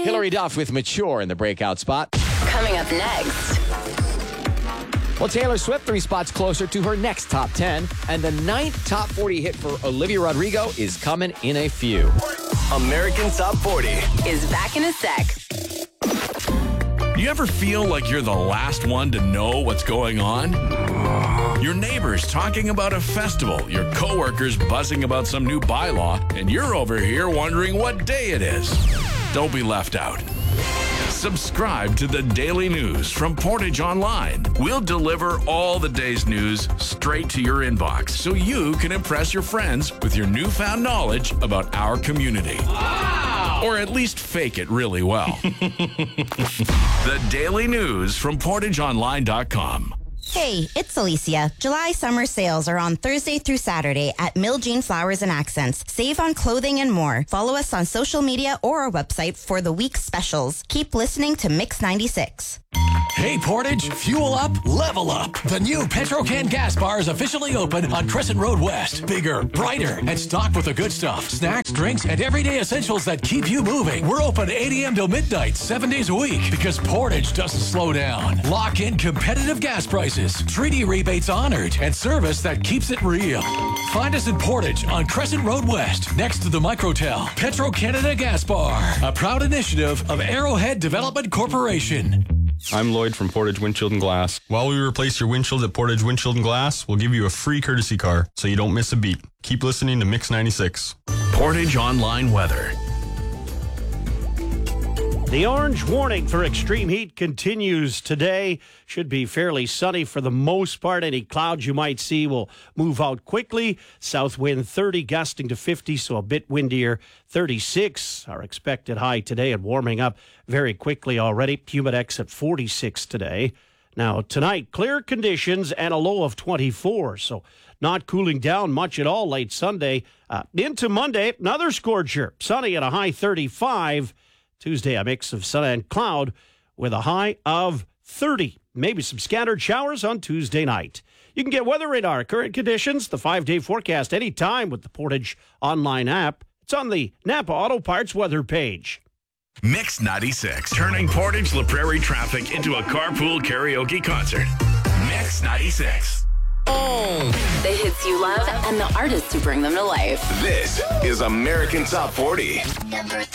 Hillary Duff with Mature in the breakout spot. Coming up next. Well, Taylor Swift 3 spots closer to her next top 10, and the 9th top 40 hit for Olivia Rodrigo is coming in a few. American Top 40 Is back in a sec. You ever feel like you're the last one to know what's going on? Your neighbors talking about a festival, your coworkers buzzing about some new bylaw, and you're over here wondering what day it is. Don't be left out. Subscribe to the Daily News from Portage Online. We'll deliver all the day's news straight to your inbox so you can impress your friends with your newfound knowledge about our community. Wow! Or at least fake it really well. The Daily News from PortageOnline.com. Hey, it's Alicia. July summer sales are on Thursday through Saturday at Mill Jean Flowers and Accents. Save on clothing and more. Follow us on social media or our website for the week's specials. Keep listening to Mix 96. Hey Portage, fuel up, level up. The new Petrocan gas bar is officially open on Crescent Road West. Bigger, brighter, and stocked with the good stuff. Snacks, drinks, and everyday essentials that keep you moving. We're open 8 a.m. till midnight, 7 days a week, because Portage doesn't slow down. Lock in competitive gas prices, treaty rebates honored, and service that keeps it real. Find us in Portage on Crescent Road West, next to the Microtel. Petro-Canada Gas Bar, a proud initiative of Arrowhead Development Corporation. I'm Lloyd from Portage Windshield and Glass. While we replace your windshield at Portage Windshield and Glass, we'll give you a free courtesy car so you don't miss a beat. Keep listening to Mix 96. Portage Online Weather. The orange warning for extreme heat continues today. Should be fairly sunny for the most part. Any clouds you might see will move out quickly. South wind 30, gusting to 50, so a bit windier. 36, our expected high today, and warming up very quickly already. Humidex at 46 today. Now, tonight, clear conditions and a low of 24, so not cooling down much at all late Sunday. Into Monday, another scorcher. Sunny at a high 35. Tuesday, a mix of sun and cloud with a high of 30. Maybe some scattered showers on Tuesday night. You can get weather radar, current conditions, the 5-day forecast anytime with the Portage Online app. It's on the Napa Auto Parts weather page. Mix 96, turning Portage La Prairie traffic into a carpool karaoke concert. Mix 96. The hits you love and the artists who bring them to life. This is American Top 40.